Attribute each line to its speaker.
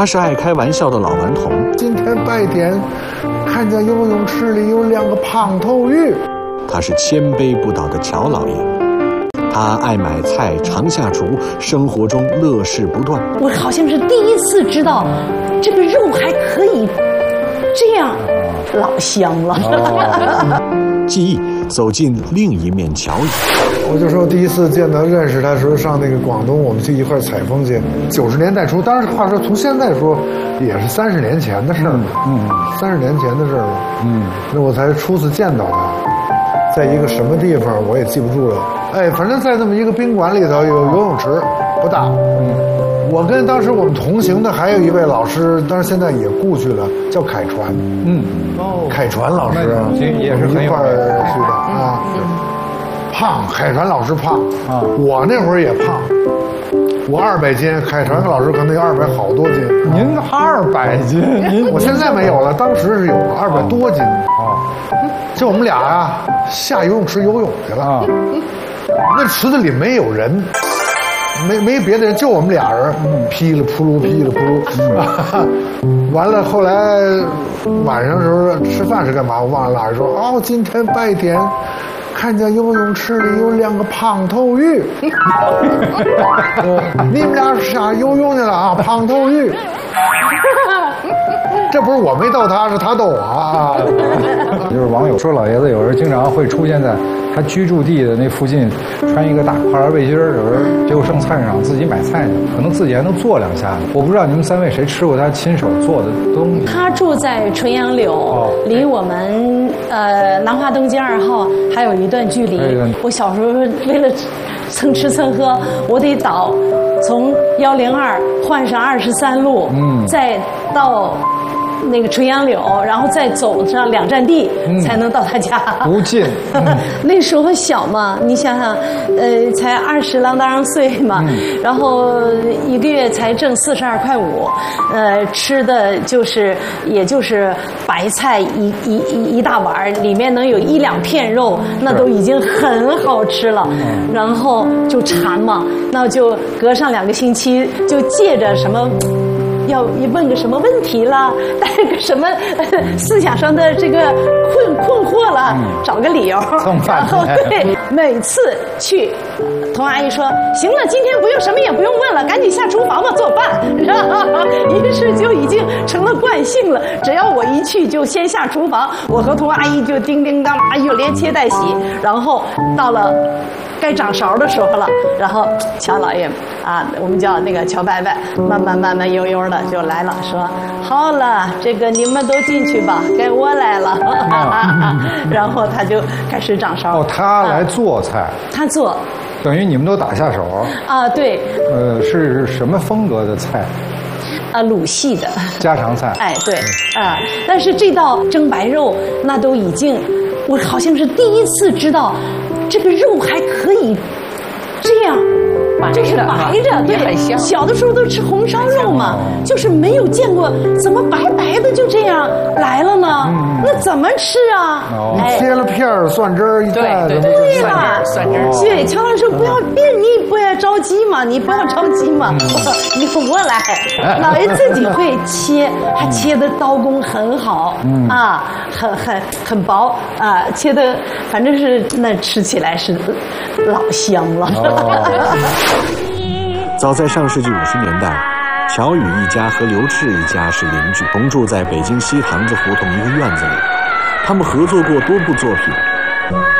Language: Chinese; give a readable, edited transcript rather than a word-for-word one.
Speaker 1: 他是爱开玩笑的老顽童。
Speaker 2: 今天白天看见游泳池里有2个胖头鱼。
Speaker 1: 他是谦卑不倒的乔老爷。他爱买菜，常下厨，生活中乐事不断。
Speaker 3: 我好像是第一次知道，这个肉还可以这样，老香了。
Speaker 1: 记忆走进另一面乔宇。
Speaker 2: 我就说第一次见他、认识他的时候，上那个广东，我们去一块采风去。90年代初，当然话说从现在说，也是30年前的事儿了。30年前的事儿了。那我才初次见到他，在一个什么地方我也记不住了。哎，反正在那么一个宾馆里头有游泳池，不大。我跟当时我们同行的还有一位老师，当然现在也故去了，叫凯传。凯传老师啊，
Speaker 4: 也是
Speaker 2: 一块儿去的啊。胖，凯传老师胖啊，我那会儿也胖，我200斤，凯传老师可能有200好多斤。
Speaker 4: 您200斤，
Speaker 2: 我现在没有了，当时是有200多斤啊。就我们俩啊，下游泳池游泳去了啊，那池子里没有人。没别的人，就我们俩人，噼里扑噜，噼里扑噜。完了，后来晚上的时候吃饭是干嘛？我忘了。哪说哦，今天白天看见游泳池里有2个胖头鱼。你们俩下游泳去了啊，胖头鱼。这不是我没逗他，是他逗我啊。
Speaker 4: 就是网友说，老爷子有时经常会出现在他居住地的那附近，穿一个大跨栏背心儿，有时结果剩菜市场自己买菜去，可能自己还能做2下子。我不知道你们3位谁吃过他亲手做的东西。
Speaker 3: 他住在纯阳柳，离我们南华东街2号还有一段距离。我小时候为了蹭吃蹭喝，我得倒从102换上23路，再到那个纯阳柳，然后再走上2站地，才能到他家。
Speaker 4: 不近。
Speaker 3: 那时候小嘛，你想想，才20啷当岁嘛，然后1个月才挣42块5，吃的也就是白菜一大碗，里面能有1、2片肉，那都已经很好吃了。然后就馋嘛，那就隔上2个星期，就借着什么。要问个什么问题了，带个什么思想上的这个困惑了，找个理由。然后对，每次去，童阿姨说行了，今天不用什么也不用问了，赶紧下厨房吧做饭。于是就已经成了惯性了，只要我一去就先下厨房，我和童阿姨就叮叮当当又连切带洗，然后到了该掌勺的时候了，然后乔老爷啊，我们叫那个乔伯伯，慢慢悠悠的就来了，说好了，这个你们都进去吧，该我来了。然后他就开始掌勺。
Speaker 4: 哦，他来做菜。
Speaker 3: 他做。
Speaker 4: 等于你们都打下手。
Speaker 3: 啊，对。
Speaker 4: 是什么风格的菜？
Speaker 3: 鲁系的。家
Speaker 4: 常菜。
Speaker 3: 哎，对，但是这道蒸白肉，那都已经，我好像是第一次知道。这个肉还可以这样，就是白着，对，小的时候都吃红烧肉嘛，就是没有见过，怎么白白的就这样来了呢？那怎么吃啊？
Speaker 2: 切了片儿，蒜汁儿一带，
Speaker 3: 对吧？蒜汁儿，对，乔老师说不要你不要着急嘛，你不要着急嘛，由我来，老爷自己会切，还切的刀工很好，啊，很薄啊，切的反正是那吃起来是老香了。
Speaker 1: 早在上世纪50年代，乔宇一家和刘炽一家是邻居，同住在北京西塘子胡同一个院子里。他们合作过多部作品，